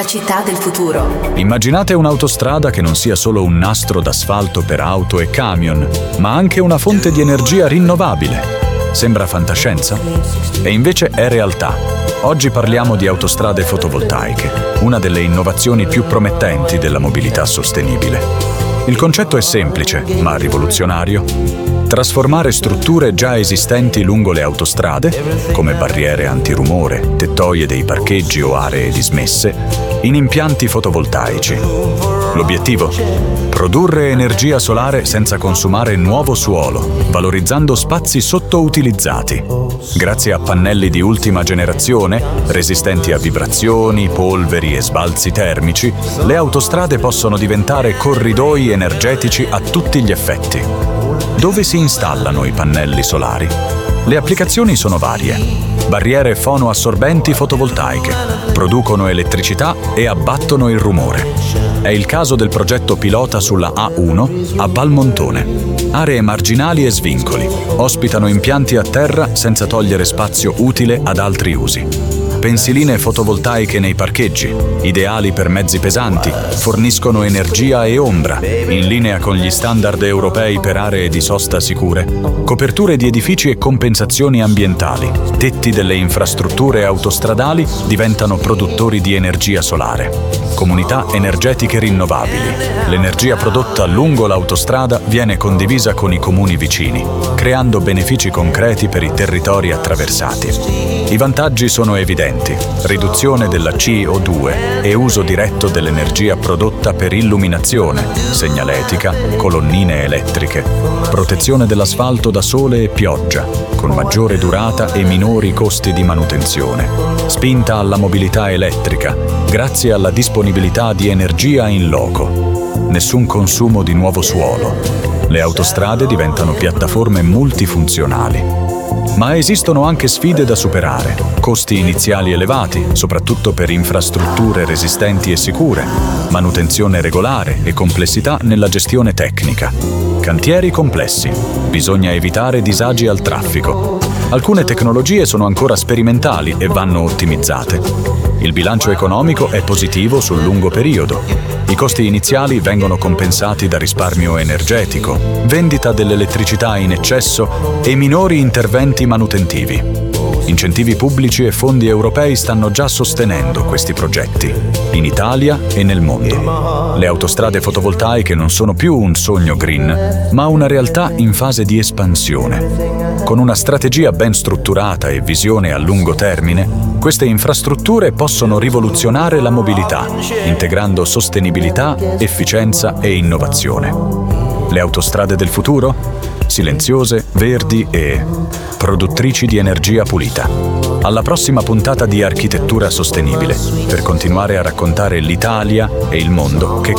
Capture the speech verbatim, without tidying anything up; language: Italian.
la città del futuro. Immaginate un'autostrada che non sia solo un nastro d'asfalto per auto e camion, ma anche una fonte di energia rinnovabile. Sembra fantascienza? E invece è realtà. Oggi parliamo di autostrade fotovoltaiche, una delle innovazioni più promettenti della mobilità sostenibile. Il concetto è semplice, ma rivoluzionario. Trasformare strutture già esistenti lungo le autostrade, come barriere antirumore, tettoie dei parcheggi o aree dismesse, in impianti fotovoltaici. L'obiettivo? Produrre energia solare senza consumare nuovo suolo, valorizzando spazi sottoutilizzati. Grazie a pannelli di ultima generazione, resistenti a vibrazioni, polveri e sbalzi termici, le autostrade possono diventare corridoi energetici a tutti gli effetti. Dove si installano i pannelli solari? Le applicazioni sono varie. Barriere fonoassorbenti fotovoltaiche. Producono elettricità e abbattono il rumore. È il caso del progetto pilota sulla A uno a Valmontone. Aree marginali e svincoli. Ospitano impianti a terra senza togliere spazio utile ad altri usi. Pensiline fotovoltaiche nei parcheggi, ideali per mezzi pesanti, forniscono energia e ombra, in linea con gli standard europei per aree di sosta sicure, coperture di edifici e compensazioni ambientali, tetti delle infrastrutture autostradali diventano produttori di energia solare. Comunità energetiche rinnovabili. L'energia prodotta lungo l'autostrada viene condivisa con i comuni vicini, creando benefici concreti per i territori attraversati. I vantaggi sono evidenti: riduzione della C O due e uso diretto dell'energia prodotta per illuminazione, segnaletica, colonnine elettriche, protezione dell'asfalto da sole e pioggia, con maggiore durata e minori costi di manutenzione, spinta alla mobilità elettrica, grazie alla disponibilità di energia in loco, nessun consumo di nuovo suolo. Le autostrade diventano piattaforme multifunzionali. Ma esistono anche sfide da superare, costi iniziali elevati, soprattutto per infrastrutture resistenti e sicure, manutenzione regolare e complessità nella gestione tecnica. Cantieri complessi, bisogna evitare disagi al traffico. Alcune tecnologie sono ancora sperimentali e vanno ottimizzate. Il bilancio economico è positivo sul lungo periodo. I costi iniziali vengono compensati da risparmio energetico, vendita dell'elettricità in eccesso e minori interventi manutentivi. Incentivi pubblici e fondi europei stanno già sostenendo questi progetti, in Italia e nel mondo. Le autostrade fotovoltaiche non sono più un sogno green, ma una realtà in fase di espansione. Con una strategia ben strutturata e visione a lungo termine, queste infrastrutture possono rivoluzionare la mobilità, integrando sostenibilità, efficienza e innovazione. Le autostrade del futuro? Silenziose, verdi e produttrici di energia pulita. Alla prossima puntata di Architettura Sostenibile, per continuare a raccontare l'Italia e il mondo che